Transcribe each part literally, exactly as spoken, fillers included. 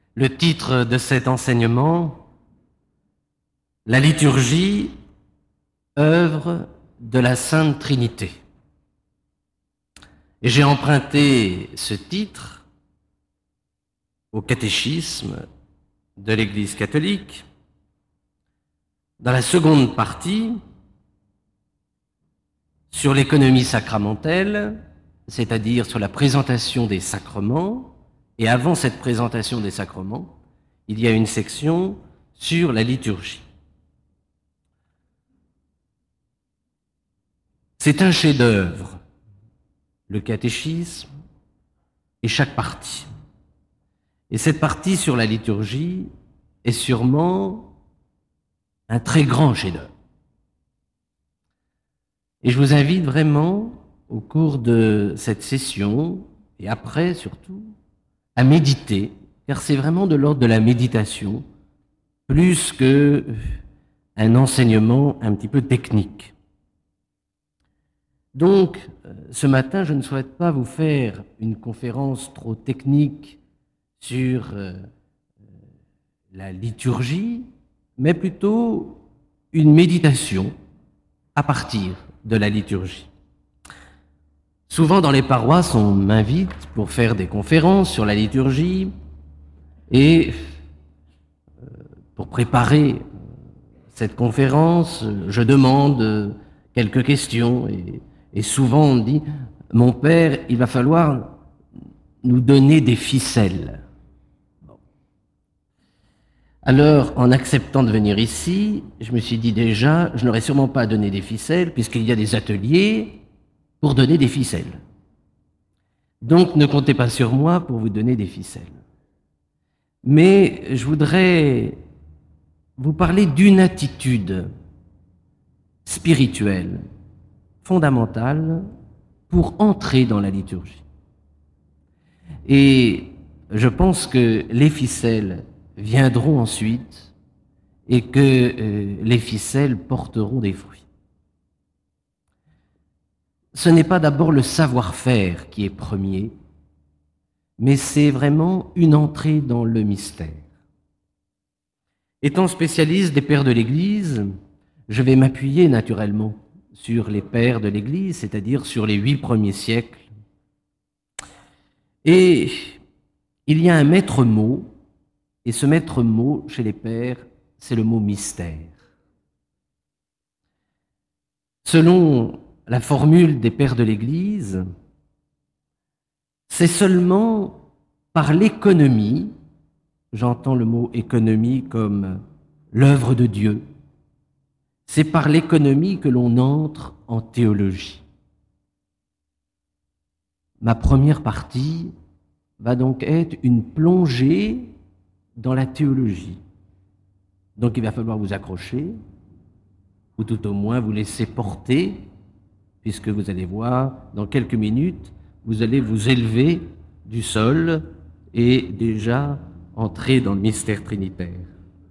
Le titre de cet enseignement, la liturgie, œuvre de la Sainte Trinité. Et j'ai emprunté ce titre au catéchisme de l'Église catholique. Dans la seconde partie, sur l'économie sacramentelle, c'est-à-dire sur la présentation des sacrements, et avant cette présentation des sacrements, il y a une section sur la liturgie. C'est un chef-d'œuvre, le catéchisme et chaque partie. Et cette partie sur la liturgie est sûrement un très grand chef-d'œuvre. Et je vous invite vraiment, au cours de cette session, et après surtout, à méditer, car c'est vraiment de l'ordre de la méditation, plus qu'un enseignement un petit peu technique. Donc, ce matin, je ne souhaite pas vous faire une conférence trop technique sur la liturgie, mais plutôt une méditation à partir de la liturgie. Souvent dans les paroisses, on m'invite pour faire des conférences sur la liturgie et pour préparer cette conférence, je demande quelques questions et, et souvent on me dit « Mon père, il va falloir nous donner des ficelles. » Alors, en acceptant de venir ici, je me suis dit déjà, je n'aurais sûrement pas à donner des ficelles, puisqu'il y a des ateliers pour donner des ficelles. Donc, ne comptez pas sur moi pour vous donner des ficelles. Mais je voudrais vous parler d'une attitude spirituelle, fondamentale, pour entrer dans la liturgie. Et je pense que les ficelles viendront ensuite et que euh, les ficelles porteront des fruits. Ce n'est pas d'abord le savoir-faire qui est premier, mais c'est vraiment une entrée dans le mystère. Étant spécialiste des pères de l'Église, je vais m'appuyer naturellement sur les pères de l'Église, c'est-à-dire sur les huit premiers siècles. Et il y a un maître mot, et ce maître mot chez les pères, c'est le mot mystère. Selon la formule des pères de l'Église, c'est seulement par l'économie, j'entends le mot économie comme l'œuvre de Dieu, c'est par l'économie que l'on entre en théologie. Ma première partie va donc être une plongée dans la théologie. Donc il va falloir vous accrocher, ou tout au moins vous laisser porter, puisque vous allez voir, dans quelques minutes, vous allez vous élever du sol et déjà entrer dans le mystère trinitaire.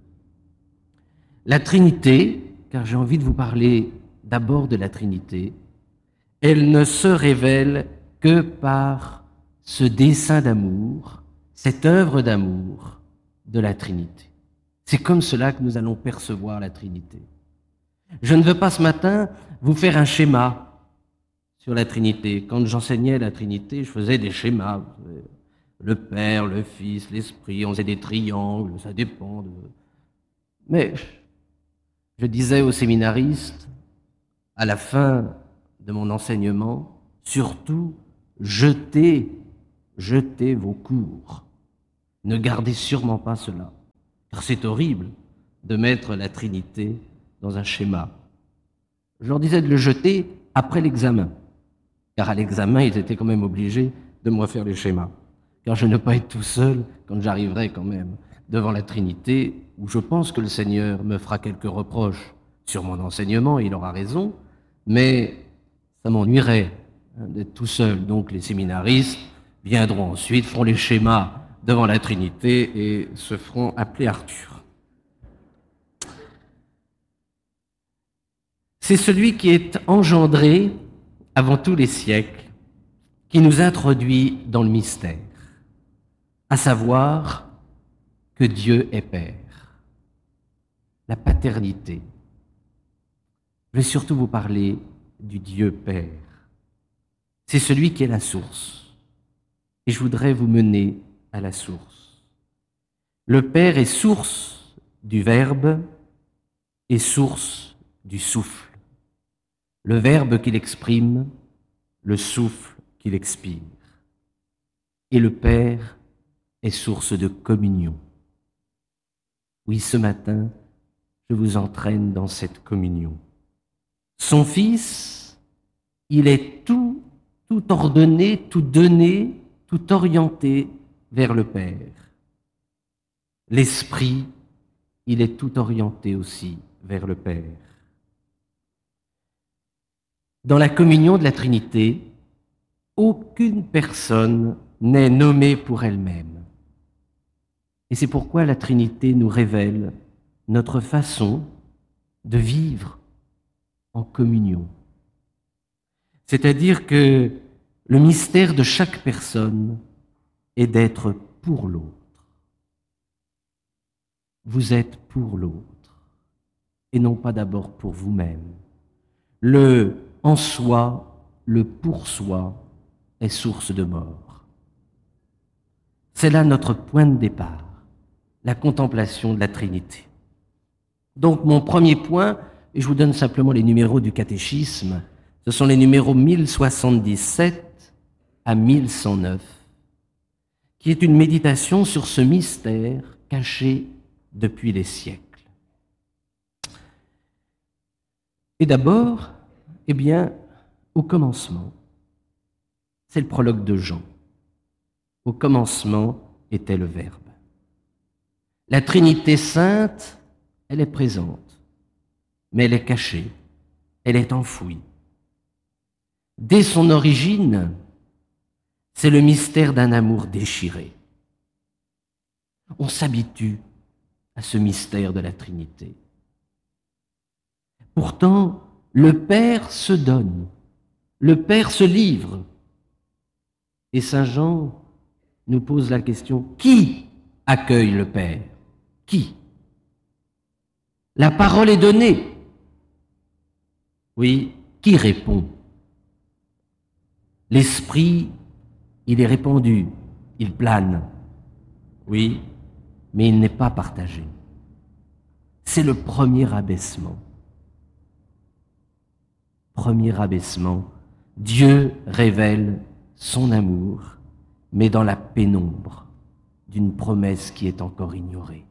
La Trinité, car j'ai envie de vous parler d'abord de la Trinité, elle ne se révèle que par ce dessein d'amour, cette œuvre d'amour de la Trinité. C'est comme cela que nous allons percevoir la Trinité. Je ne veux pas ce matin vous faire un schéma sur la Trinité. Quand j'enseignais la Trinité, je faisais des schémas. Le Père, le Fils, l'Esprit, on faisait des triangles, ça dépend. De... Mais je disais aux séminaristes, à la fin de mon enseignement, surtout, jetez, jetez vos cours. Ne gardez sûrement pas cela, car c'est horrible de mettre la Trinité dans un schéma. Je leur disais de le jeter après l'examen, car à l'examen, ils étaient quand même obligés de me refaire les schémas, car je ne veux pas être tout seul quand j'arriverai quand même devant la Trinité, où je pense que le Seigneur me fera quelques reproches sur mon enseignement, il aura raison, mais ça m'ennuierait d'être tout seul. Donc les séminaristes viendront ensuite, feront les schémas devant la Trinité et se feront appeler Arthur. C'est celui qui est engendré avant tous les siècles, qui nous introduit dans le mystère, à savoir que Dieu est Père. La paternité. Je vais surtout vous parler du Dieu Père. C'est celui qui est la source. Et je voudrais vous mener à la source. Le Père est source du Verbe et source du souffle. Le Verbe qu'il exprime, le souffle qu'il expire. Et le Père est source de communion. Oui, ce matin, je vous entraîne dans cette communion. Son Fils, il est tout, tout ordonné, tout donné, tout orienté vers le Père. L'Esprit, il est tout orienté aussi vers le Père. Dans la communion de la Trinité, aucune personne n'est nommée pour elle-même. Et c'est pourquoi la Trinité nous révèle notre façon de vivre en communion. C'est-à-dire que le mystère de chaque personne est d'être pour l'autre. Vous êtes pour l'autre et non pas d'abord pour vous-même. Le en soi, le pour soi est source de mort. C'est là notre point de départ, la contemplation de la Trinité. Donc mon premier point, et je vous donne simplement les numéros du catéchisme, ce sont les numéros mille soixante-dix-sept à mille cent neuf, qui est une méditation sur ce mystère caché depuis les siècles. Et d'abord, eh bien, au commencement, c'est le prologue de Jean. Au commencement était le Verbe. La Trinité sainte, elle est présente, mais elle est cachée, elle est enfouie. Dès son origine, c'est le mystère d'un amour déchiré. On s'habitue à ce mystère de la Trinité. Pourtant, le Père se donne, le Père se livre. Et Saint Jean nous pose la question, qui accueille le Père? Qui? La parole est donnée. Oui, qui répond? L'Esprit, il est répandu, il plane. Oui, mais il n'est pas partagé. C'est le premier abaissement. Premier abaissement, Dieu révèle son amour, mais dans la pénombre d'une promesse qui est encore ignorée.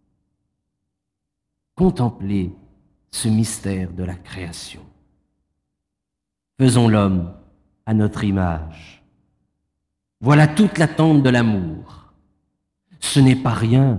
Contemplez ce mystère de la création. Faisons l'homme à notre image. Voilà toute l'attente de l'amour. Ce n'est pas rien.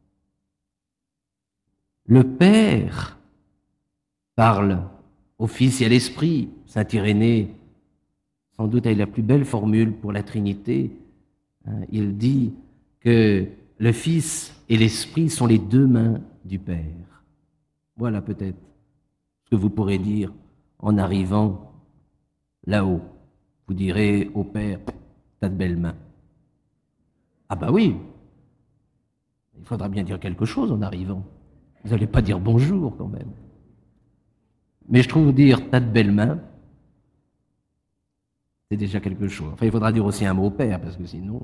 Le Père parle au Fils et à l'Esprit. Saint Irénée, sans doute, a la plus belle formule pour la Trinité. Il dit que le Fils et l'Esprit sont les deux mains du Père. Voilà peut-être ce que vous pourrez dire en arrivant là-haut. Vous direz au Père, t'as de belles mains. Ah bah oui, il faudra bien dire quelque chose en arrivant. Vous n'allez pas dire bonjour quand même. Mais je trouve dire t'as de belles mains, c'est déjà quelque chose. Enfin, il faudra dire aussi un mot au Père, parce que sinon...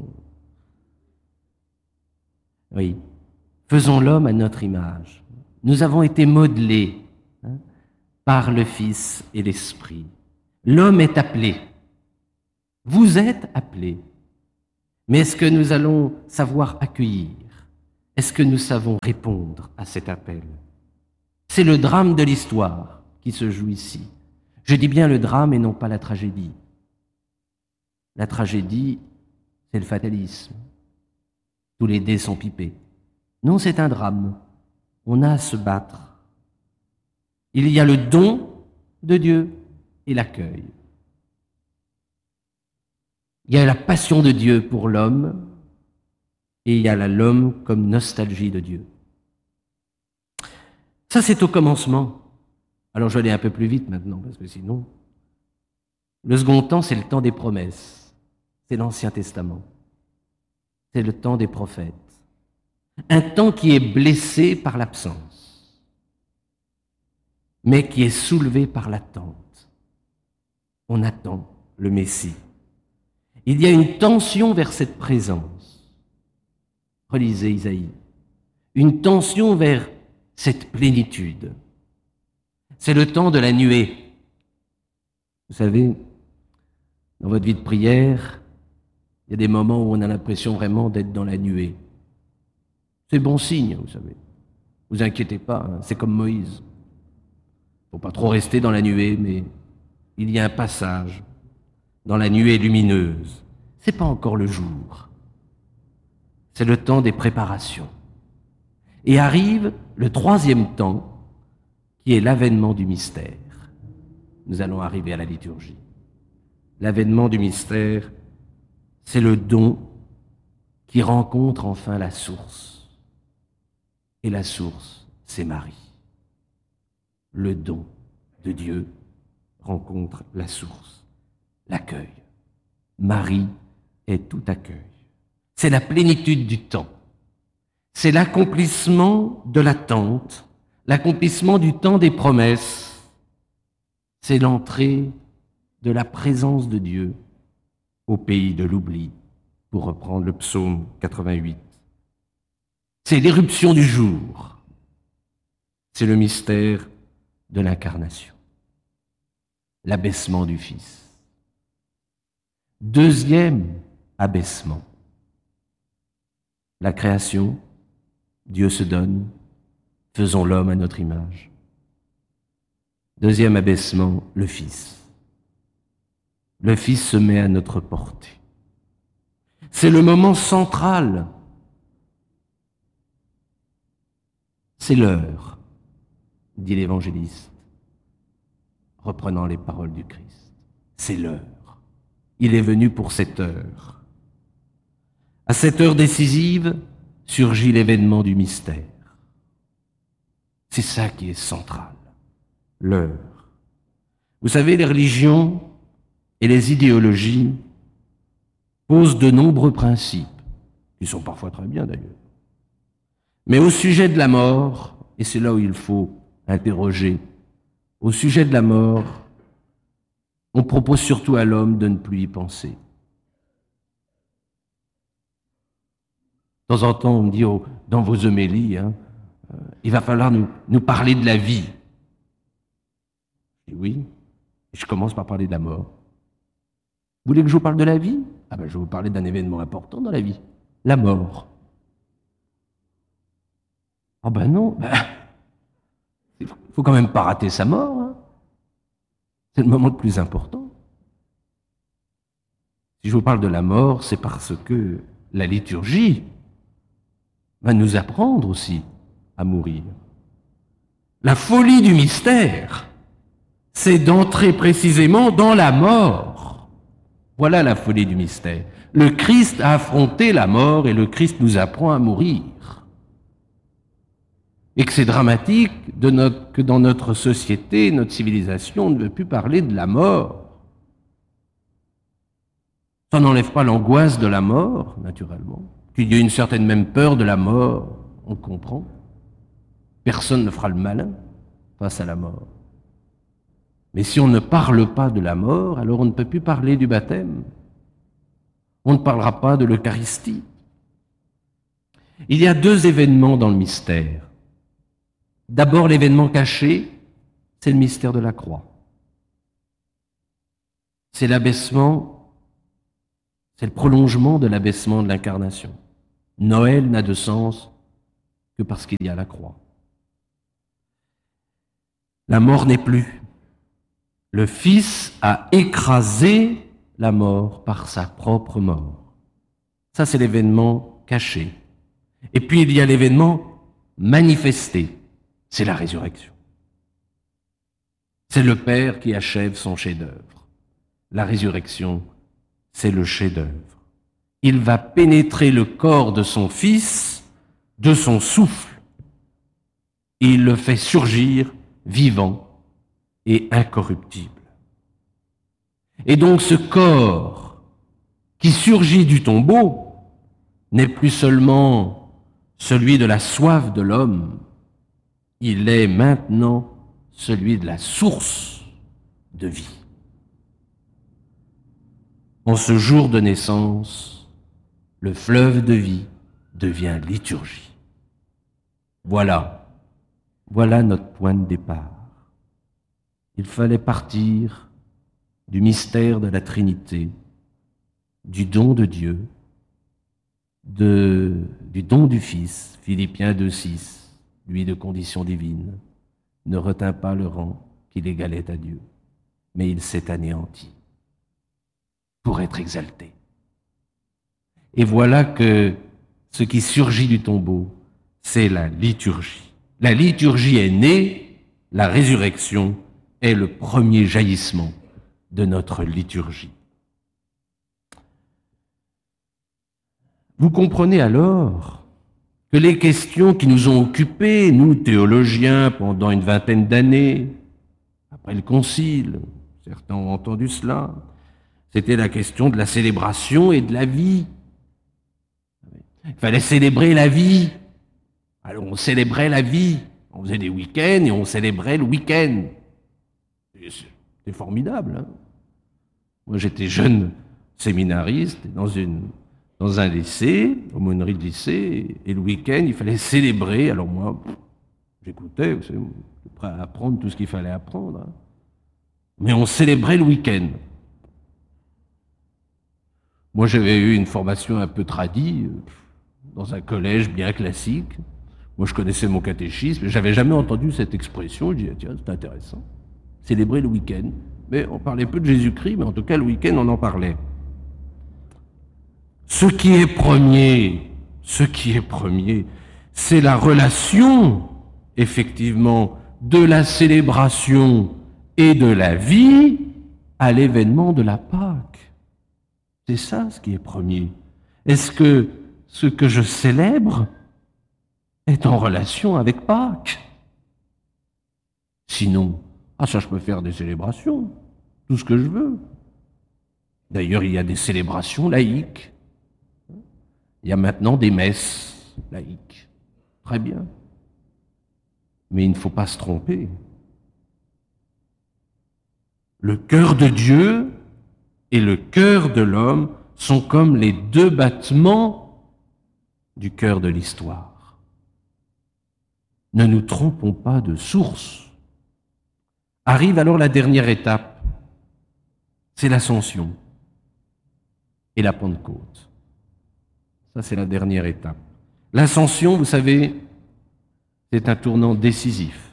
Oui. Faisons l'homme à notre image. Nous avons été modelés hein, par le Fils et l'Esprit. L'homme est appelé. Vous êtes appelés. Mais est-ce que nous allons savoir accueillir? Est-ce que nous savons répondre à cet appel? C'est le drame de l'histoire qui se joue ici. Je dis bien le drame et non pas la tragédie. La tragédie, c'est le fatalisme. Tous les dés sont pipés. Non, c'est un drame. On a à se battre. Il y a le don de Dieu et l'accueil. Il y a la passion de Dieu pour l'homme et il y a l'homme comme nostalgie de Dieu. Ça, c'est au commencement. Alors, je vais aller un peu plus vite maintenant, parce que sinon... Le second temps, c'est le temps des promesses. C'est l'Ancien Testament. C'est le temps des prophètes. un temps qui est blessé par l'absence, mais qui est soulevé par l'attente. On attend le Messie. Il y a une tension vers cette présence. Relisez Isaïe. Une tension vers cette plénitude. C'est le temps de la nuée. Vous savez, dans votre vie de prière, il y a des moments où on a l'impression vraiment d'être dans la nuée. C'est bon signe, vous savez. Vous inquiétez pas, hein, c'est comme Moïse. Il ne faut pas trop rester dans la nuée, mais il y a un passage dans la nuée lumineuse. Ce n'est pas encore le jour. C'est le temps des préparations. Et arrive le troisième temps, qui est l'avènement du mystère. Nous allons arriver à la liturgie. L'avènement du mystère, c'est le don qui rencontre enfin la source. Et la source, c'est Marie. Le don de Dieu rencontre la source, l'accueil. Marie est tout accueil. C'est la plénitude du temps. C'est l'accomplissement de l'attente, l'accomplissement du temps des promesses. C'est l'entrée de la présence de Dieu au pays de l'oubli, pour reprendre le psaume quatre-vingt-huit. C'est l'éruption du jour. C'est le mystère de l'incarnation, l'abaissement du Fils. Deuxième abaissement, la création. Dieu se donne, faisons l'homme à notre image. Deuxième abaissement, le Fils. Le Fils se met à notre portée. C'est le moment central. C'est l'heure, dit l'évangéliste, reprenant les paroles du Christ. C'est l'heure. Il est venu pour cette heure. À cette heure décisive, surgit l'événement du mystère. C'est ça qui est central, l'heure. Vous savez, les religions et les idéologies posent de nombreux principes, qui sont parfois très bien d'ailleurs. Mais au sujet de la mort, et c'est là où il faut interroger, au sujet de la mort, on propose surtout à l'homme de ne plus y penser. De temps en temps, on me dit, oh, dans vos homélies, hein, euh, il va falloir nous, nous parler de la vie. Je dis oui, et je commence par parler de la mort. Vous voulez que je vous parle de la vie? Ah ben, je vais vous parler d'un événement important dans la vie, la mort. Ah ben non, ben, il ne faut quand même pas rater sa mort. Hein. C'est le moment le plus important. Si je vous parle de la mort, c'est parce que la liturgie va nous apprendre aussi à mourir. La folie du mystère, c'est d'entrer précisément dans la mort. Voilà la folie du mystère. Le Christ a affronté la mort et le Christ nous apprend à mourir. Et que c'est dramatique de notre, que dans notre société, notre civilisation, on ne veut plus parler de la mort. Ça n'enlève pas l'angoisse de la mort, naturellement. Qu'il y ait une certaine même peur de la mort, on comprend. Personne ne fera le malin face à la mort. Mais si on ne parle pas de la mort, alors on ne peut plus parler du baptême. On ne parlera pas de l'Eucharistie. Il y a deux événements dans le mystère. D'abord, l'événement caché, c'est le mystère de la croix. C'est l'abaissement, c'est le prolongement de l'abaissement de l'incarnation. Noël n'a de sens que parce qu'il y a la croix. La mort n'est plus. Le Fils a écrasé la mort par sa propre mort. Ça, c'est l'événement caché. Et puis, il y a l'événement manifesté. C'est la résurrection. C'est le Père qui achève son chef-d'œuvre. La résurrection, c'est le chef-d'œuvre. Il va pénétrer le corps de son Fils, de son souffle, et il le fait surgir vivant et incorruptible. Et donc ce corps qui surgit du tombeau n'est plus seulement celui de la soif de l'homme, il est maintenant celui de la source de vie. En ce jour de naissance, le fleuve de vie devient liturgie. Voilà, voilà notre point de départ. Il fallait partir du mystère de la Trinité, du don de Dieu, de, du don du Fils, Philippiens deux six, lui de condition divine, ne retint pas le rang qu'il égalait à Dieu, mais il s'est anéanti pour être exalté. Et voilà que ce qui surgit du tombeau, c'est la liturgie. La liturgie est née, la résurrection est le premier jaillissement de notre liturgie. Vous comprenez alors que les questions qui nous ont occupés, nous théologiens, pendant une vingtaine d'années, après le Concile, certains ont entendu cela, c'était la question de la célébration et de la vie. Il fallait célébrer la vie. Alors on célébrait la vie, on faisait des week-ends et on célébrait le week-end. C'était formidable. Hein. Moi j'étais jeune séminariste dans, une, dans un lycée, aumônerie de lycée, et le week-end il fallait célébrer. Alors moi, j'écoutais, vous savez, prêt à apprendre tout ce qu'il fallait apprendre. Hein. Mais on célébrait le week-end. Moi j'avais eu une formation un peu tradie, dans un collège bien classique. Moi, je connaissais mon catéchisme, mais j'avais jamais entendu cette expression. Je disais, tiens, c'est intéressant. Célébrer le week-end. Mais on parlait peu de Jésus-Christ, mais en tout cas, le week-end, on en parlait. Ce qui est premier, ce qui est premier, c'est la relation, effectivement, de la célébration et de la vie à l'événement de la Pâque. C'est ça, ce qui est premier. Est-ce que ce que je célèbre est en relation avec Pâques? Sinon, ah ça je peux faire des célébrations, tout ce que je veux. D'ailleurs, il y a des célébrations laïques. Il y a maintenant des messes laïques. Très bien. Mais il ne faut pas se tromper. Le cœur de Dieu et le cœur de l'homme sont comme les deux battements du cœur de l'histoire. Ne nous trompons pas de source. Arrive alors la dernière étape, c'est l'ascension et la Pentecôte. Ça, c'est la dernière étape. L'ascension, vous savez, c'est un tournant décisif.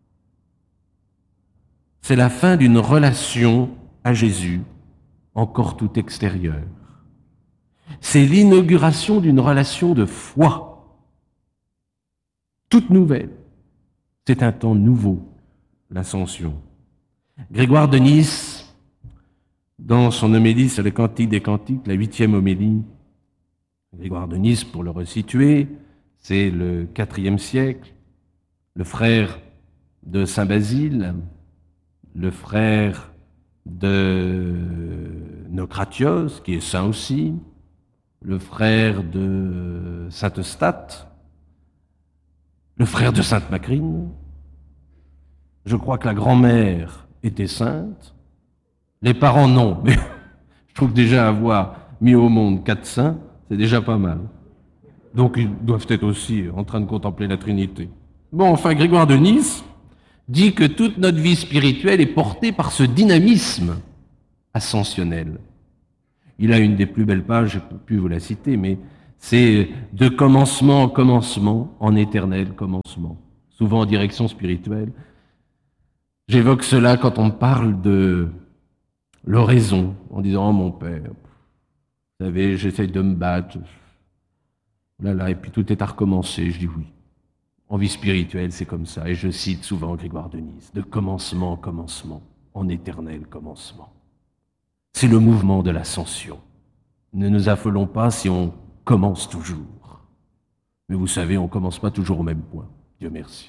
C'est la fin d'une relation à Jésus, encore tout extérieure. C'est l'inauguration d'une relation de foi, toute nouvelle. C'est un temps nouveau, l'ascension. Grégoire de Nice, dans son homélie sur le Cantique des Cantiques, la huitième homélie, Grégoire de Nice, pour le resituer, c'est le quatrième siècle, le frère de Saint Basile, le frère de Nocratios, qui est saint aussi, le frère de Saint Eustache, le frère de Sainte Macrine. Je crois que la grand-mère était sainte, les parents non, mais je trouve déjà avoir mis au monde quatre saints, c'est déjà pas mal. Donc ils doivent être aussi en train de contempler la Trinité. Bon, enfin, Grégoire de Nice dit que toute notre vie spirituelle est portée par ce dynamisme ascensionnel. Il a une des plus belles pages, je ne peux plus vous la citer, mais c'est de commencement en commencement, en éternel commencement, souvent en direction spirituelle. J'évoque cela quand on me parle de l'oraison, en disant « Oh mon Père, vous savez, j'essaie de me battre, là, là, et puis tout est à recommencer. » Je dis oui. En vie spirituelle, c'est comme ça. Et je cite souvent Grégoire de Nice, de commencement en commencement, en éternel commencement. C'est le mouvement de l'ascension. Ne nous affolons pas si on commence toujours. Mais vous savez, on ne commence pas toujours au même point. Dieu merci.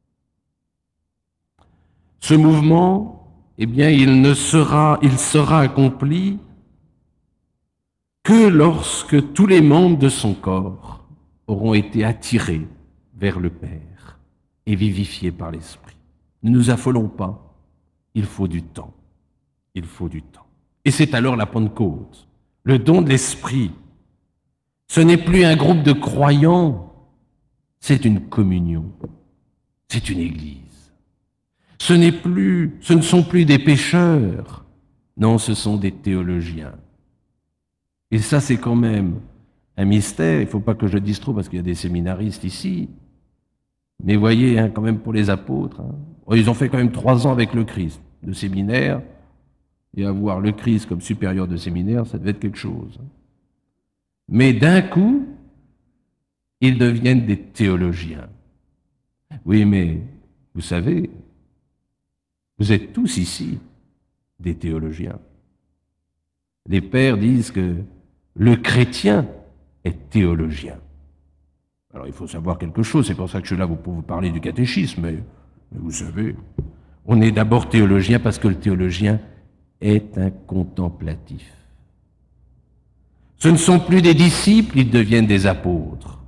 Ce mouvement, eh bien, il ne sera, il sera accompli que lorsque tous les membres de son corps auront été attirés vers le Père et vivifiés par l'Esprit. Ne nous affolons pas, il faut du temps. Il faut du temps. Et c'est alors la Pentecôte, le don de l'Esprit. Ce n'est plus un groupe de croyants, c'est une communion, c'est une église. Ce n'est plus, ce ne sont plus des pécheurs, non, ce sont des théologiens. Et ça, c'est quand même un mystère. Il ne faut pas que je le dise trop parce qu'il y a des séminaristes ici. Mais voyez, hein, quand même pour les apôtres, hein, ils ont fait quand même trois ans avec le Christ de séminaire, et avoir le Christ comme supérieur de séminaire, ça devait être quelque chose. Mais d'un coup, ils deviennent des théologiens. Oui, mais vous savez, vous êtes tous ici des théologiens. Les pères disent que le chrétien est théologien. Alors il faut savoir quelque chose, c'est pour ça que je suis là pour vous parler du catéchisme, mais, mais vous savez, on est d'abord théologien parce que le théologien est un contemplatif. Ce ne sont plus des disciples, ils deviennent des apôtres.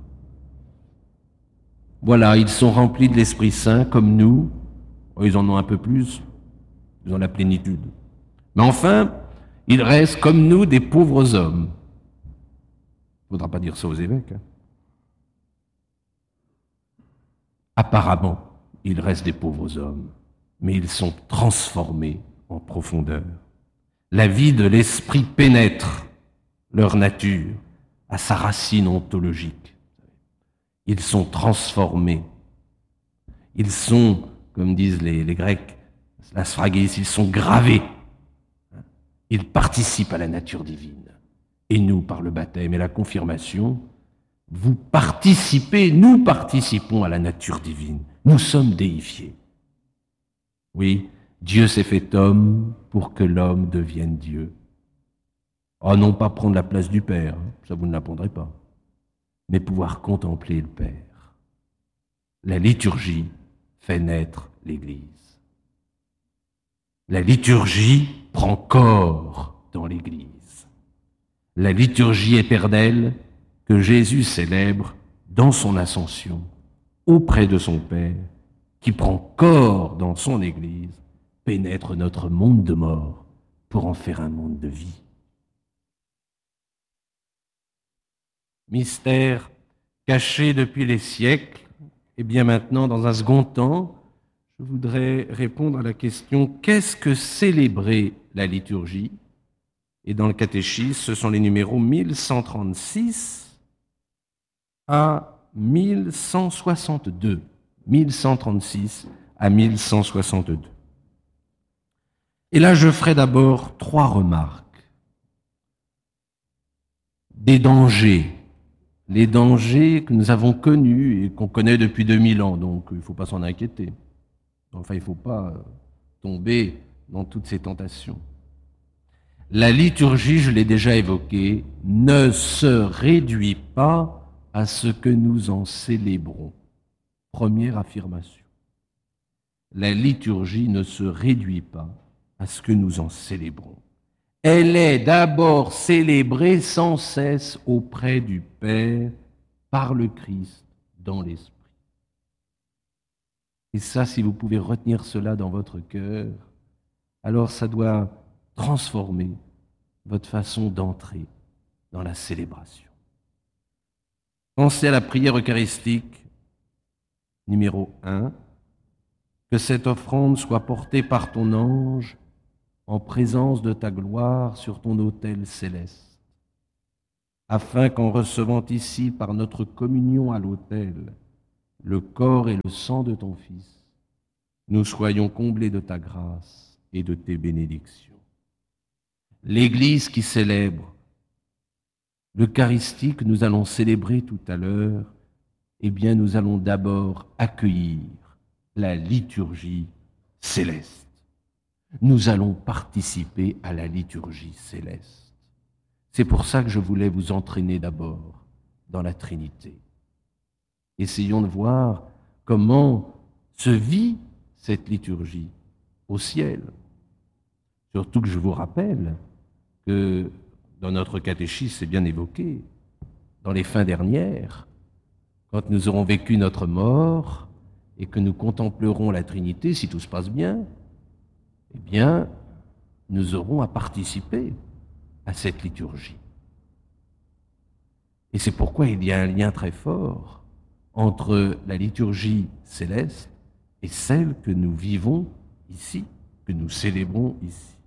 Voilà, ils sont remplis de l'Esprit Saint comme nous. Oh, ils en ont un peu plus, ils ont la plénitude. Mais enfin, ils restent comme nous des pauvres hommes. Il ne faudra pas dire ça aux évêques. Hein. Apparemment, ils restent des pauvres hommes, mais ils sont transformés en profondeur. La vie de l'esprit pénètre leur nature à sa racine ontologique. Ils sont transformés. Ils sont, comme disent les, les Grecs, la sphraguis, ils sont gravés. Ils participent à la nature divine. Et nous, par le baptême et la confirmation, vous participez, nous participons à la nature divine. Nous sommes déifiés. Oui, Dieu s'est fait homme pour que l'homme devienne Dieu. Oh, non pas prendre la place du Père, ça vous ne l'apprendrez pas, mais pouvoir contempler le Père. La liturgie fait naître l'Église. La liturgie prend corps dans l'Église. La liturgie éternelle que Jésus célèbre dans son ascension, auprès de son Père, qui prend corps dans son Église, pénètre notre monde de mort pour en faire un monde de vie. Mystère caché depuis les siècles, et bien maintenant, dans un second temps, je voudrais répondre à la question « Qu'est-ce que célébrer la liturgie ?» Et dans le catéchisme, ce sont les numéros mille cent trente-six à mille cent soixante-deux. mille cent trente-six à mille cent soixante-deux. Et là, je ferai d'abord trois remarques. Des dangers, les dangers que nous avons connus et qu'on connaît depuis deux mille ans, donc il ne faut pas s'en inquiéter. Enfin, il ne faut pas tomber dans toutes ces tentations. La liturgie, je l'ai déjà évoqué, ne se réduit pas à ce que nous en célébrons. Première affirmation. La liturgie ne se réduit pas à ce que nous en célébrons. Elle est d'abord célébrée sans cesse auprès du Père par le Christ dans l'Esprit. Et ça, si vous pouvez retenir cela dans votre cœur, alors ça doit transformer votre façon d'entrer dans la célébration. Pensez à la prière eucharistique numéro un, que cette offrande soit portée par ton ange en présence de ta gloire sur ton autel céleste, afin qu'en recevant ici par notre communion à l'autel le corps et le sang de ton Fils, nous soyons comblés de ta grâce et de tes bénédictions. L'Église qui célèbre l'Eucharistie que nous allons célébrer tout à l'heure, eh bien nous allons d'abord accueillir la liturgie céleste. Nous allons participer à la liturgie céleste. C'est pour ça que je voulais vous entraîner d'abord dans la Trinité. Essayons de voir comment se vit cette liturgie au ciel. Surtout que je vous rappelle que dans notre catéchisme, c'est bien évoqué, dans les fins dernières, quand nous aurons vécu notre mort et que nous contemplerons la Trinité, si tout se passe bien, eh bien, nous aurons à participer à cette liturgie. Et c'est pourquoi il y a un lien très fort entre la liturgie céleste et celle que nous vivons ici, que nous célébrons ici.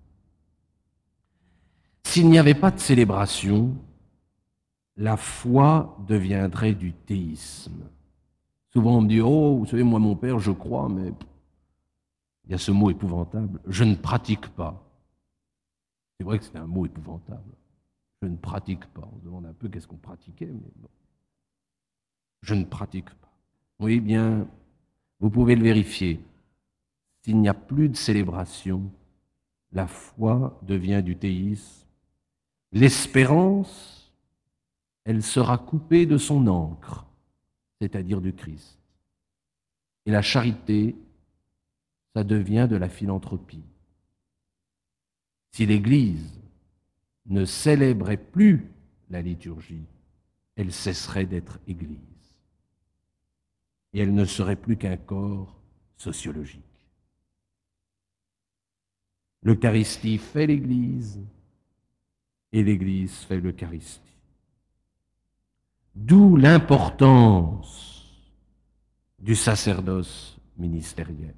S'il n'y avait pas de célébration, la foi deviendrait du théisme. Souvent on me dit « Oh, vous savez, moi mon père, je crois, mais il y a ce mot épouvantable, je ne pratique pas. » C'est vrai que c'est un mot épouvantable. Je ne pratique pas. On se demande un peu qu'est-ce qu'on pratiquait, mais bon. Je ne pratique pas. Oui, bien, vous pouvez le vérifier. S'il n'y a plus de célébration, la foi devient du théisme. L'espérance, elle sera coupée de son encre, c'est-à-dire du Christ. Et la charité, ça devient de la philanthropie. Si l'Église ne célébrait plus la liturgie, elle cesserait d'être Église. Et elle ne serait plus qu'un corps sociologique. L'Eucharistie fait l'Église et l'Église fait l'Eucharistie. D'où l'importance du sacerdoce ministériel.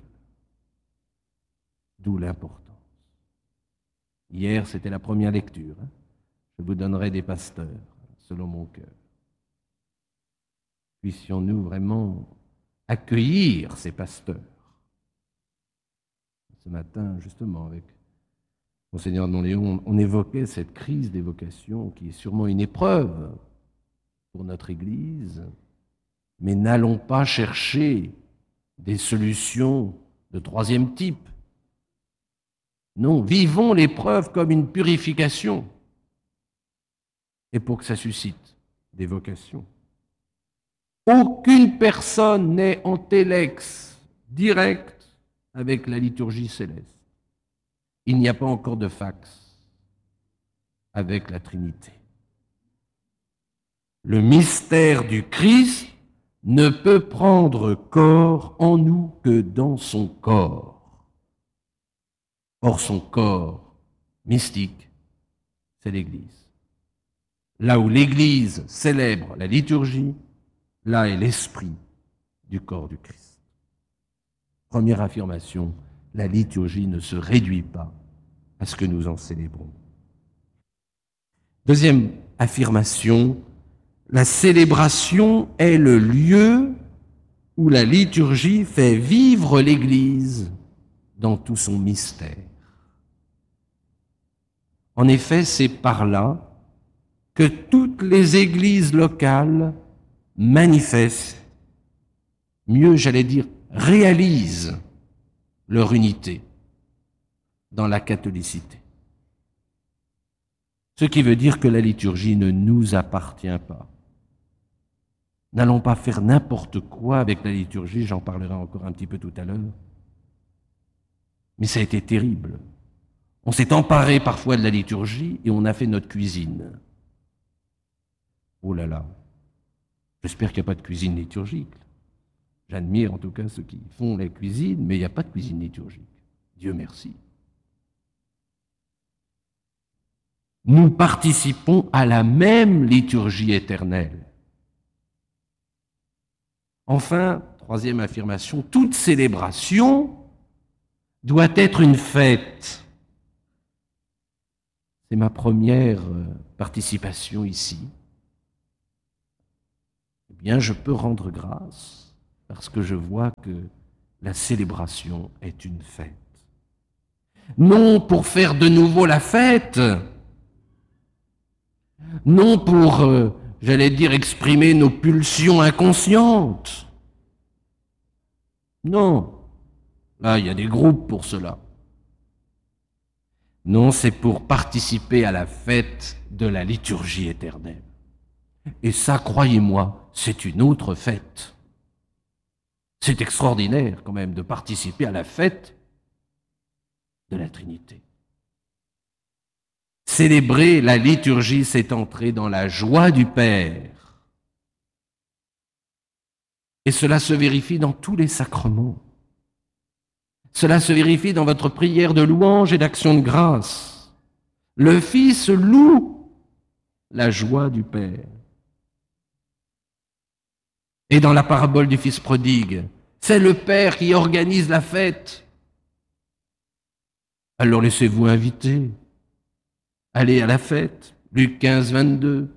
D'où l'importance. Hier, c'était la première lecture. Hein. Je vous donnerai des pasteurs, selon mon cœur. Puissions-nous vraiment accueillir ces pasteurs. Ce matin, justement, avec Monseigneur Don Léon, on évoquait cette crise des vocations qui est sûrement une épreuve pour notre Église, mais n'allons pas chercher des solutions de troisième type. Non, vivons l'épreuve comme une purification, et pour que ça suscite des vocations. Aucune personne n'est en télex direct avec la liturgie céleste. Il n'y a pas encore de fax avec la Trinité. Le mystère du Christ ne peut prendre corps en nous que dans son corps. Or, son corps mystique, c'est l'Église. Là où l'Église célèbre la liturgie, là est l'esprit du corps du Christ. Première affirmation, la liturgie ne se réduit pas à ce que nous en célébrons. Deuxième affirmation, la célébration est le lieu où la liturgie fait vivre l'Église dans tout son mystère. En effet, c'est par là que toutes les églises locales manifestent, mieux j'allais dire, réalisent leur unité dans la catholicité. Ce qui veut dire que la liturgie ne nous appartient pas. N'allons pas faire n'importe quoi avec la liturgie, j'en parlerai encore un petit peu tout à l'heure. Mais ça a été terrible. On s'est emparé parfois de la liturgie et on a fait notre cuisine. Oh là là, j'espère qu'il n'y a pas de cuisine liturgique. J'admire en tout cas ceux qui font la cuisine, mais il n'y a pas de cuisine liturgique. Dieu merci. Nous participons à la même liturgie éternelle. Enfin, troisième affirmation, toute célébration doit être une fête. C'est ma première participation ici. Eh bien, je peux rendre grâce parce que je vois que la célébration est une fête. Non pour faire de nouveau la fête, non pour, euh, j'allais dire, exprimer nos pulsions inconscientes. Non, là, il y a des groupes pour cela. Non, c'est pour participer à la fête de la liturgie éternelle. Et ça, croyez-moi, c'est une autre fête. C'est extraordinaire quand même de participer à la fête de la Trinité. Célébrer la liturgie, c'est entrer dans la joie du Père. Et cela se vérifie dans tous les sacrements. Cela se vérifie dans votre prière de louange et d'action de grâce. Le Fils loue la joie du Père. Et dans la parabole du Fils prodigue, c'est le Père qui organise la fête. Alors laissez-vous inviter. Allez à la fête. Luc quinze, vingt-deux.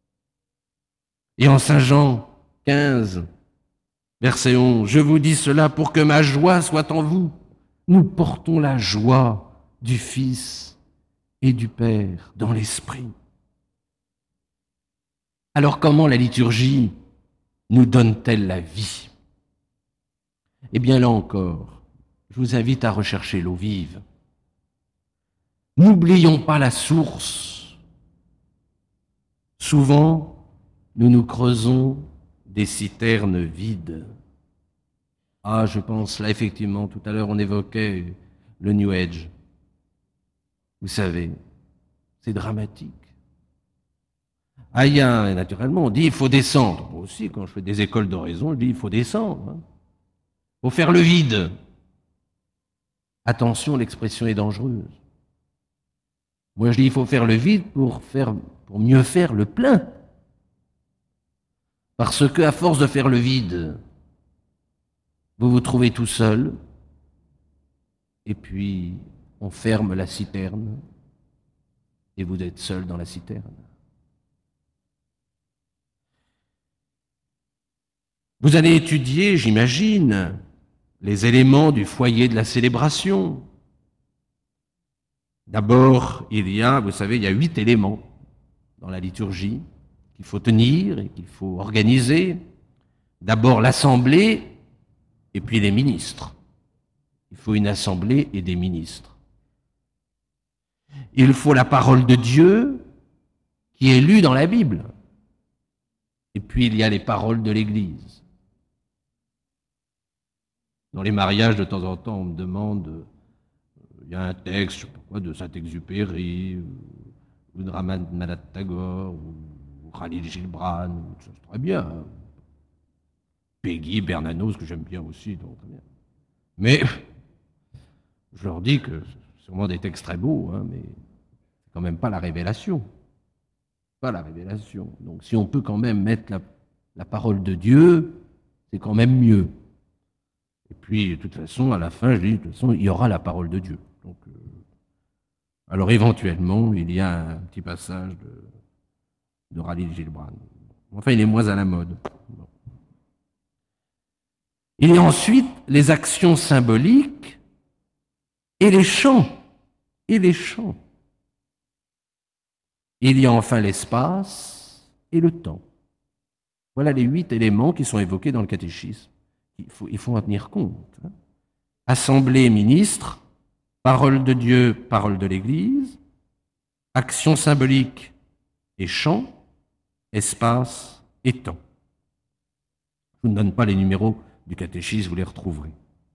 Et en Saint Jean quinze, verset onze, je vous dis cela pour que ma joie soit en vous. Nous portons la joie du Fils et du Père dans l'Esprit. Alors comment la liturgie nous donne-t-elle la vie? Eh bien là encore, je vous invite à rechercher l'eau vive. N'oublions pas la source. Souvent, nous nous creusons des citernes vides. Ah, je pense là effectivement, tout à l'heure on évoquait le New Age. Vous savez, c'est dramatique. Ah, il y a, naturellement, on dit il faut descendre. Moi aussi, quand je fais des écoles d'oraison, je dis il faut descendre. Il faut faire le vide. Attention, l'expression est dangereuse. Moi, je dis il faut faire le vide pour, faire, pour mieux faire le plein. Parce que, à force de faire le vide, vous vous trouvez tout seul, et puis on ferme la citerne, et vous êtes seul dans la citerne. Vous allez étudier, j'imagine, les éléments du foyer de la célébration. D'abord, il y a, vous savez, il y a huit éléments dans la liturgie qu'il faut tenir et qu'il faut organiser. D'abord l'assemblée et puis les ministres. Il faut une assemblée et des ministres. Il faut la parole de Dieu qui est lue dans la Bible. Et puis il y a les paroles de l'Église. Dans les mariages, de temps en temps, on me demande, euh, il y a un texte, je sais pas quoi, de Saint-Exupéry, ou, ou de Rabindranath Tagore, ou, ou Khalil Gibran, c'est très bien. Hein. Peggy, Bernanos, que j'aime bien aussi, donc très bien. Mais je leur dis que c'est sûrement des textes très beaux, hein, mais c'est quand même pas la révélation. Pas la révélation. Donc si on peut quand même mettre la, la parole de Dieu, c'est quand même mieux. Et puis, de toute façon, à la fin, je dis, de toute façon, il y aura la parole de Dieu. Donc, euh, alors, éventuellement, il y a un petit passage de, de Khalil Gibran. Enfin, il est moins à la mode. Bon. Il y a ensuite les actions symboliques et les chants. Et les chants. Il y a enfin l'espace et le temps. Voilà les huit éléments qui sont évoqués dans le catéchisme. Il faut, il faut en tenir compte. Hein. Assemblée, ministre, parole de Dieu, parole de l'Église, action symbolique et chant, espace et temps. Je ne vous donne pas les numéros du catéchisme, vous les retrouverez.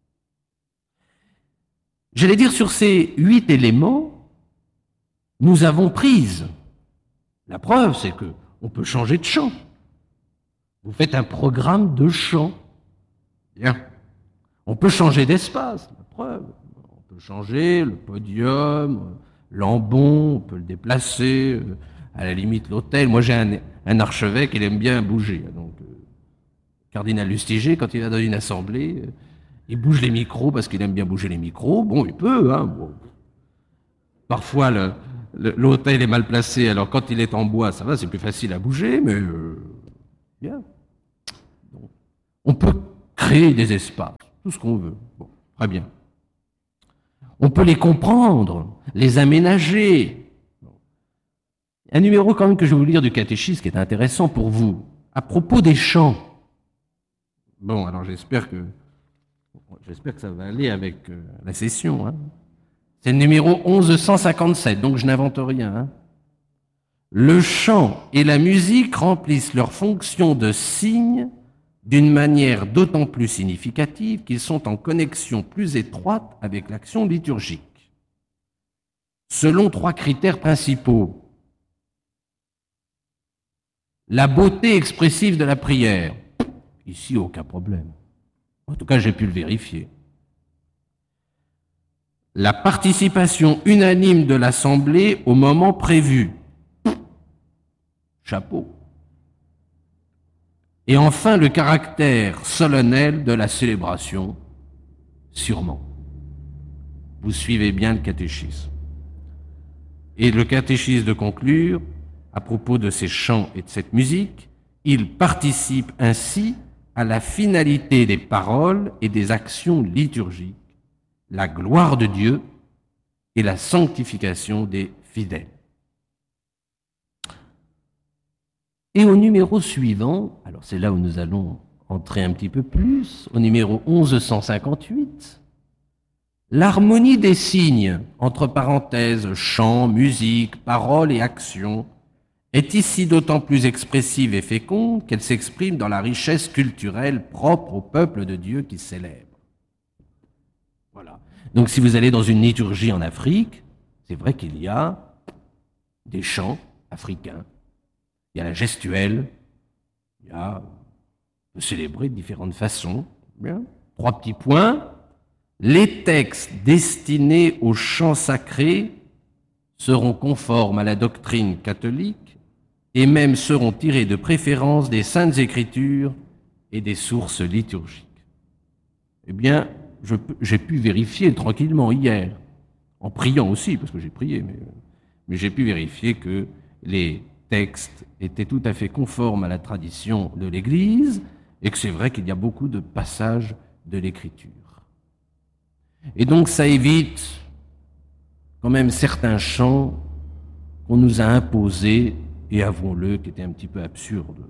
J'allais dire, sur ces huit éléments, nous avons prise. La preuve, c'est qu'on peut changer de chant. Vous faites un programme de chant. Bien. On peut changer d'espace, la preuve. On peut changer le podium, l'ambon, on peut le déplacer, euh, à la limite l'autel. Moi j'ai un, un archevêque, il aime bien bouger. Donc, euh, cardinal Lustiger, quand il va dans une assemblée, euh, il bouge les micros parce qu'il aime bien bouger les micros. Bon, il peut, hein. Bon. Parfois le, le, l'autel est mal placé, alors quand il est en bois, ça va, c'est plus facile à bouger, mais euh, bien. Donc, on peut créer des espaces, tout ce qu'on veut. Bon, très bien. On peut les comprendre, les aménager. Bon. Un numéro quand même que je vais vous lire du catéchisme qui est intéressant pour vous, à propos des chants. Bon, alors j'espère que j'espère que ça va aller avec euh, la session. Hein. C'est le numéro onze cent cinquante-sept, donc je n'invente rien. Hein. Le chant et la musique remplissent leur fonction de signe d'une manière d'autant plus significative qu'ils sont en connexion plus étroite avec l'action liturgique. Selon trois critères principaux. La beauté expressive de la prière. ici, aucun problème. En tout cas, j'ai pu le vérifier. La participation unanime de l'Assemblée au moment prévu. Chapeau. Et enfin, le caractère solennel de la célébration, sûrement. Vous suivez bien le catéchisme. Et le catéchisme de conclure, à propos de ces chants et de cette musique, il participe ainsi à la finalité des paroles et des actions liturgiques, la gloire de Dieu et la sanctification des fidèles. Et au numéro suivant, alors c'est là où nous allons entrer un petit peu plus, au numéro mille cent cinquante-huit, l'harmonie des signes, entre parenthèses, chant, musique, paroles et actions, est ici d'autant plus expressive et féconde qu'elle s'exprime dans la richesse culturelle propre au peuple de Dieu qui célèbre. Voilà. Donc si vous allez dans une liturgie en Afrique, c'est vrai qu'il y a des chants africains, il y a la gestuelle, il y a, on peut célébrer de différentes façons. Bien. Trois petits points. Les textes destinés aux chants sacrés seront conformes à la doctrine catholique et même seront tirés de préférence des Saintes Écritures et des sources liturgiques. Eh bien, je, j'ai pu vérifier tranquillement hier, en priant aussi, parce que j'ai prié, mais, mais j'ai pu vérifier que les textes étaient tout à fait conformes à la tradition de l'Église et que c'est vrai qu'il y a beaucoup de passages de l'Écriture. Et donc ça évite quand même certains chants qu'on nous a imposés, et avouons-le, qui étaient un petit peu absurdes.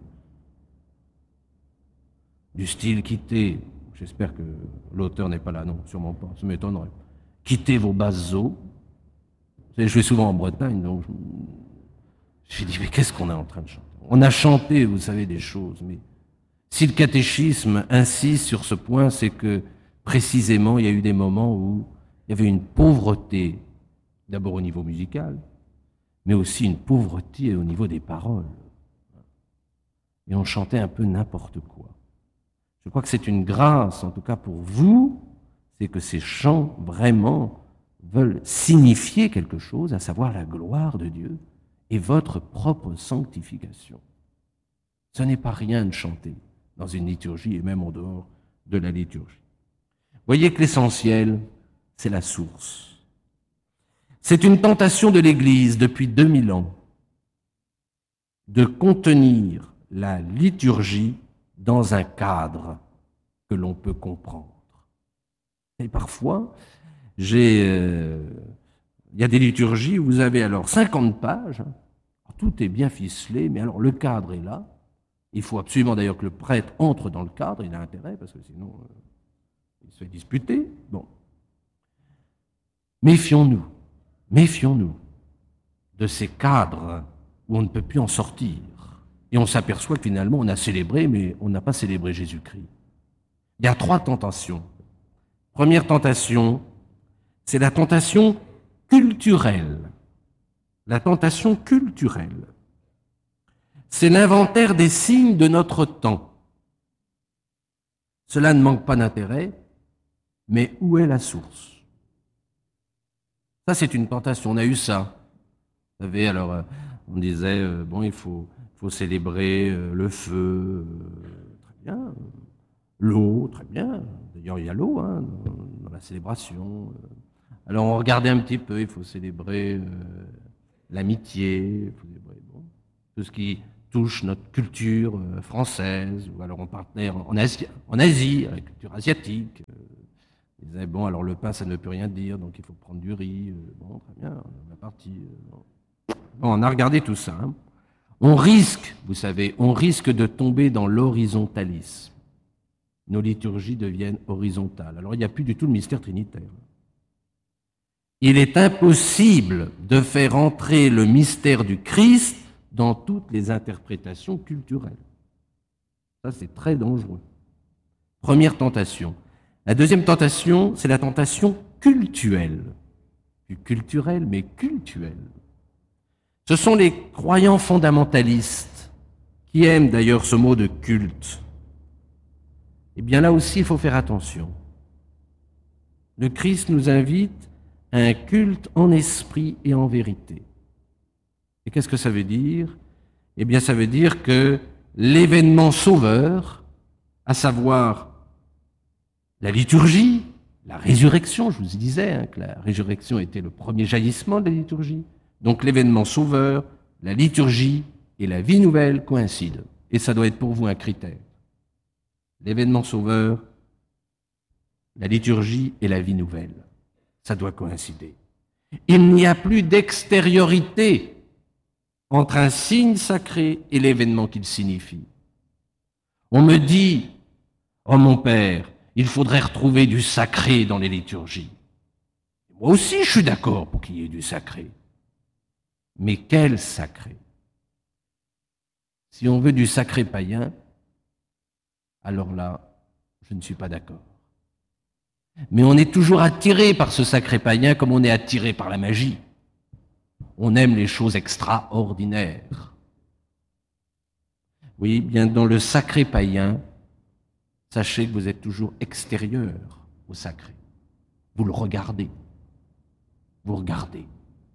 Du style « quittez », j'espère que l'auteur n'est pas là, non, sûrement pas, ça m'étonnerait. « Quittez vos basses eaux ». Je vais souvent en Bretagne, donc je, je me suis dit « mais qu'est-ce qu'on est en train de chanter ?» On a chanté, vous savez, des choses, mais si le catéchisme insiste sur ce point, c'est que précisément, il y a eu des moments où il y avait une pauvreté, d'abord au niveau musical, mais aussi une pauvreté au niveau des paroles. Et on chantait un peu n'importe quoi. Je crois que c'est une grâce, en tout cas pour vous, c'est que ces chants vraiment veulent signifier quelque chose, à savoir la gloire de Dieu et votre propre sanctification. Ce n'est pas rien de chanter dans une liturgie et même en dehors de la liturgie. Voyez que l'essentiel, c'est la source. C'est une tentation de l'Église depuis deux mille ans de contenir la liturgie dans un cadre que l'on peut comprendre. Et parfois, j'ai, euh, il y a des liturgies où vous avez alors cinquante pages, tout est bien ficelé, mais alors le cadre est là. Il faut absolument d'ailleurs que le prêtre entre dans le cadre, il a intérêt, parce que sinon euh, il se fait disputer. Bon. Méfions-nous. Méfions-nous de ces cadres où on ne peut plus en sortir. Et on s'aperçoit que finalement, on a célébré, mais on n'a pas célébré Jésus-Christ. Il y a trois tentations. Première tentation, c'est la tentation culturelle. La tentation culturelle. C'est l'inventaire des signes de notre temps. Cela ne manque pas d'intérêt, mais où est la source ? Ça, c'est une tentation. On a eu ça. Vous savez, alors, euh, on disait, euh, bon, il faut, faut célébrer euh, le feu, euh, très bien. Euh, l'eau, très bien. D'ailleurs, il y a l'eau hein, dans, dans la célébration. Alors, on regardait un petit peu, il faut célébrer euh, l'amitié, il faut célébrer bon, tout ce qui touche notre culture euh, française, ou alors on partait en, en, Asie, en Asie, la culture asiatique. Euh, Ils disaient, bon, alors le pain, ça ne veut plus rien dire, donc il faut prendre du riz. Bon, très bien, on est parti. Bon, on a regardé tout ça. Hein. On risque, vous savez, on risque de tomber dans l'horizontalisme. Nos liturgies deviennent horizontales. Alors, il n'y a plus du tout le mystère trinitaire. Il est impossible de faire entrer le mystère du Christ dans toutes les interprétations culturelles. Ça, c'est très dangereux. Première tentation. La deuxième tentation, c'est la tentation cultuelle. Plus culturelle, mais cultuelle. Ce sont les croyants fondamentalistes qui aiment d'ailleurs ce mot de culte. Eh bien là aussi, il faut faire attention. Le Christ nous invite à un culte en esprit et en vérité. Et qu'est-ce que ça veut dire? Eh bien, ça veut dire que l'événement sauveur, à savoir la liturgie, la résurrection, je vous disais hein, que la résurrection était le premier jaillissement de la liturgie, donc l'événement sauveur, la liturgie et la vie nouvelle coïncident. Et ça doit être pour vous un critère. L'événement sauveur, la liturgie et la vie nouvelle, ça doit coïncider. Il n'y a plus d'extériorité entre un signe sacré et l'événement qu'il signifie. On me dit, oh mon père, il faudrait retrouver du sacré dans les liturgies. Moi aussi, je suis d'accord pour qu'il y ait du sacré. Mais quel sacré? Si on veut du sacré païen, alors là, je ne suis pas d'accord. Mais on est toujours attiré par ce sacré païen comme on est attiré par la magie. On aime les choses extraordinaires. Oui, bien dans le sacré païen, sachez que vous êtes toujours extérieur au sacré. Vous le regardez. Vous regardez.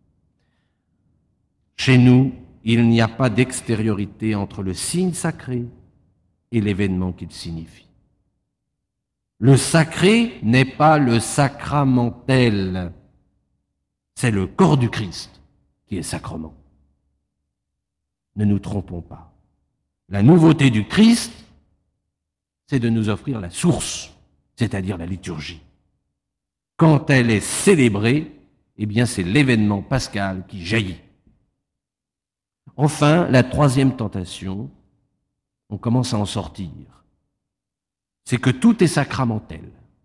Chez nous, il n'y a pas d'extériorité entre le signe sacré et l'événement qu'il signifie. Le sacré n'est pas le sacramentel. C'est le corps du Christ qui est sacrement. Ne nous trompons pas. La nouveauté du Christ, c'est de nous offrir la source, c'est-à-dire la liturgie. Quand elle est célébrée, eh bien c'est l'événement pascal qui jaillit. Enfin, la troisième tentation, on commence à en sortir, c'est que tout est sacramentel.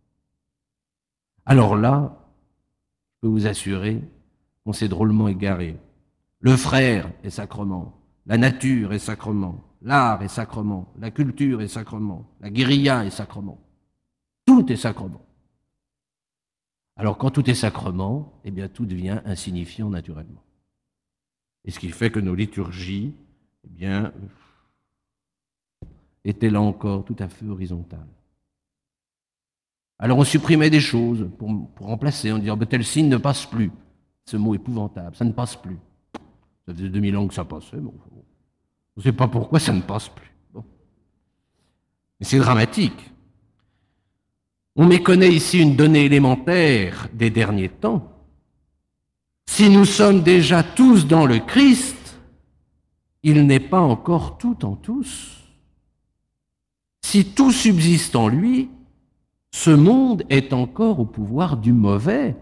Alors là, je peux vous assurer qu'on s'est drôlement égaré. Le frère est sacrement, la nature est sacrement, l'art est sacrement, la culture est sacrement, la guérilla est sacrement. Tout est sacrement. Alors quand tout est sacrement, eh bien tout devient insignifiant naturellement. Et ce qui fait que nos liturgies, eh bien, étaient là encore tout à fait horizontales. Alors on supprimait des choses pour, pour remplacer, en disant, tel signe ne passe plus. Ce mot épouvantable, ça ne passe plus. Ça faisait deux mille ans que ça passait, bon, on ne sait pas pourquoi ça ne passe plus. Bon. Mais c'est dramatique. On méconnaît ici une donnée élémentaire des derniers temps. Si nous sommes déjà tous dans le Christ, il n'est pas encore tout en tous. Si tout subsiste en lui, ce monde est encore au pouvoir du mauvais.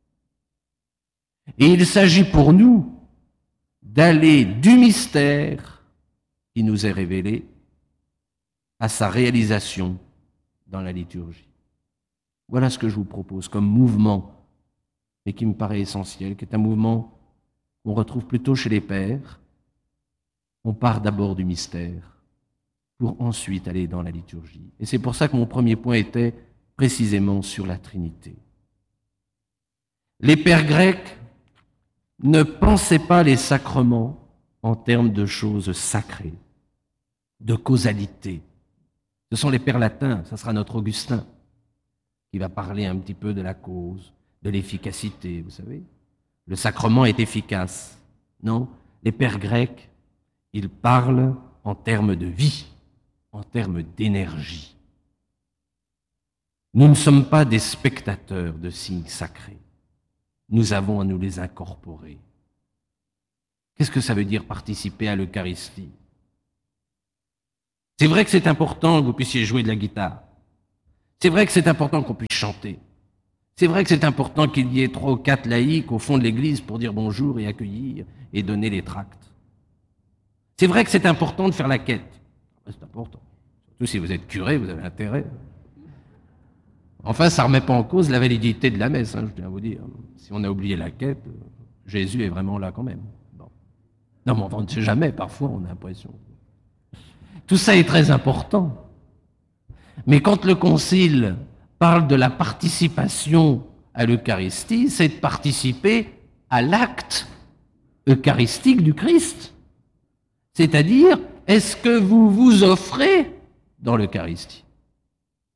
Et il s'agit pour nous d'aller du mystère qui nous est révélé à sa réalisation dans la liturgie. Voilà ce que je vous propose comme mouvement, et qui me paraît essentiel, qui est un mouvement qu'on retrouve plutôt chez les pères. On part d'abord du mystère pour ensuite aller dans la liturgie. Et c'est pour ça que mon premier point était précisément sur la Trinité. Les pères grecs ne pensaient pas les sacrements en termes de choses sacrées, de causalité. Ce sont les pères latins, ça sera notre Augustin, qui va parler un petit peu de la cause, de l'efficacité, vous savez. Le sacrement est efficace. Non, les pères grecs, ils parlent en termes de vie, en termes d'énergie. Nous ne sommes pas des spectateurs de signes sacrés. Nous avons à nous les incorporer. Qu'est-ce que ça veut dire participer à l'Eucharistie? C'est vrai que c'est important que vous puissiez jouer de la guitare. C'est vrai que c'est important qu'on puisse chanter. C'est vrai que c'est important qu'il y ait trois ou quatre laïcs au fond de l'église pour dire bonjour et accueillir et donner les tracts. C'est vrai que c'est important de faire la quête. C'est important. Surtout si vous êtes curé, vous avez intérêt. Enfin, ça ne remet pas en cause la validité de la messe, hein, je tiens à vous dire. Si on a oublié la quête, Jésus est vraiment là quand même. Bon. Non, mais on ne sait jamais, parfois on a l'impression. Tout ça est très important. Mais quand le Concile parle de la participation à l'Eucharistie, c'est de participer à l'acte eucharistique du Christ. C'est-à-dire, est-ce que vous vous offrez dans l'Eucharistie?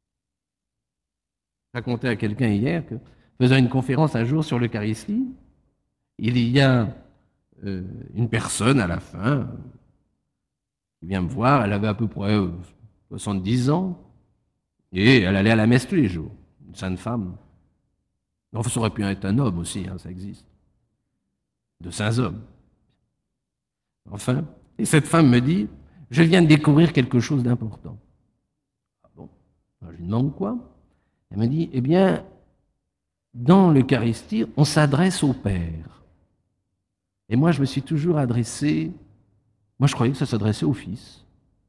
racontais à quelqu'un hier que, faisant une conférence un jour sur l'Eucharistie, il y a euh, une personne à la fin qui vient me voir, elle avait à peu près euh, soixante-dix ans, et elle allait à la messe tous les jours, une sainte femme. Enfin, ça aurait pu être un homme aussi, hein, ça existe. De saints hommes. Enfin, et cette femme me dit, je viens de découvrir quelque chose d'important. Ah bon? Alors, je lui demande quoi? Elle me dit, eh bien, dans l'Eucharistie, on s'adresse au Père. Et moi, je me suis toujours adressé, moi je croyais que ça s'adressait au Fils.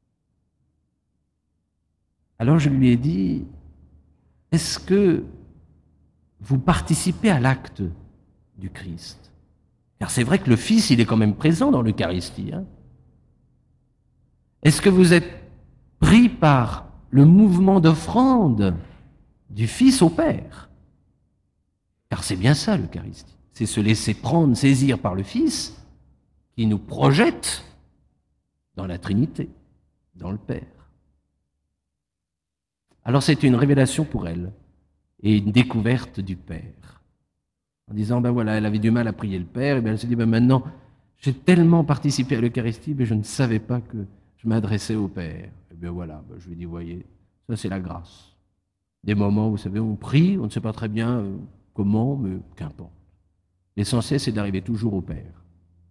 Alors je lui ai dit, est-ce que vous participez à l'acte du Christ? Car c'est vrai que le Fils, il est quand même présent dans l'Eucharistie. Hein. Est-ce que vous êtes pris par le mouvement d'offrande du Fils au Père? Car c'est bien ça l'Eucharistie. C'est se laisser prendre, saisir par le Fils qui nous projette dans la Trinité, dans le Père. Alors c'est une révélation pour elle et une découverte du Père. En disant, ben voilà, elle avait du mal à prier le Père, et bien elle s'est dit, ben maintenant, j'ai tellement participé à l'Eucharistie, mais je ne savais pas que je m'adressais au Père. Et bien voilà, ben je lui ai dit, voyez, ça c'est la grâce. Des moments où, vous savez, on prie, on ne sait pas très bien euh, comment, mais qu'importe. L'essentiel, c'est d'arriver toujours au Père.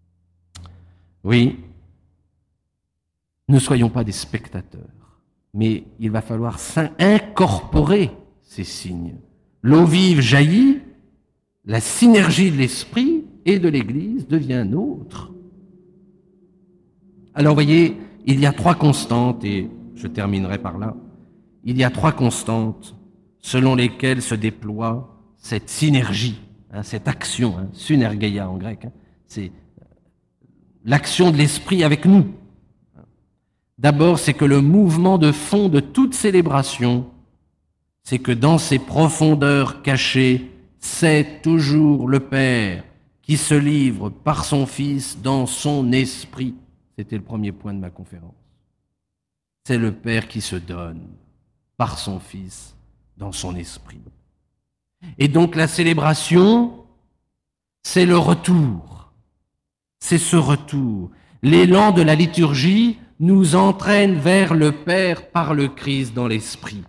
Oui, ne soyons pas des spectateurs, mais il va falloir incorporer ces signes. L'eau vive jaillit, la synergie de l'Esprit et de l'Église devient nôtre. Alors, vous voyez, il y a trois constantes, et je terminerai par là. Il y a trois constantes selon lesquelles se déploie cette synergie, hein, cette action, hein, synergeia en grec, hein, c'est l'action de l'Esprit avec nous. D'abord, c'est que le mouvement de fond de toute célébration, c'est que dans ses profondeurs cachées, c'est toujours le Père qui se livre par son Fils dans son esprit. C'était le premier point de ma conférence. C'est le Père qui se donne par son Fils dans son esprit. Et donc la célébration, c'est le retour. C'est ce retour. L'élan de la liturgie nous entraîne vers le Père par le Christ dans l'esprit.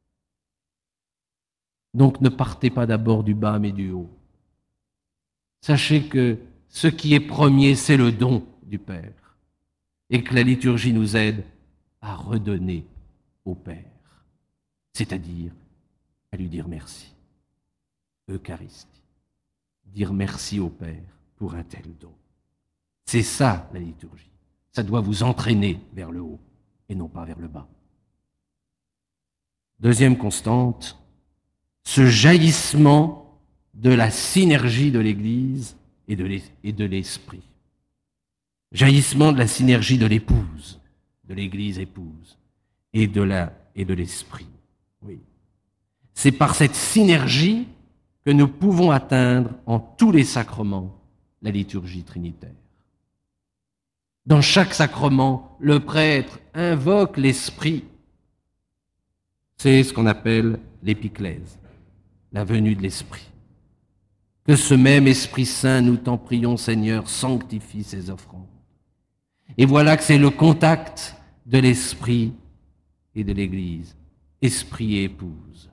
Donc ne partez pas d'abord du bas mais du haut. Sachez que ce qui est premier, c'est le don du Père. Et que la liturgie nous aide à redonner au Père. C'est-à-dire à lui dire merci. Eucharistie. Dire merci au Père pour un tel don. C'est ça la liturgie. Ça doit vous entraîner vers le haut et non pas vers le bas. Deuxième constante, ce jaillissement de la synergie de l'Église et de l'Esprit. Jaillissement de la synergie de l'épouse, de l'Église épouse, et de la, et de l'Esprit. Oui. C'est par cette synergie que nous pouvons atteindre en tous les sacrements la liturgie trinitaire. Dans chaque sacrement, le prêtre invoque l'Esprit. C'est ce qu'on appelle l'épiclèse, la venue de l'Esprit. Que ce même Esprit Saint, nous t'en prions, Seigneur, sanctifie ces offrandes. Et voilà que c'est le contact de l'Esprit et de l'Église, Esprit et épouse.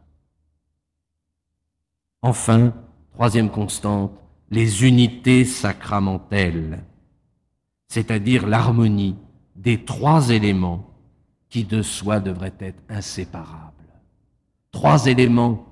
Enfin, troisième constante, les unités sacramentelles, c'est-à-dire l'harmonie des trois éléments qui de soi devraient être inséparables. Trois éléments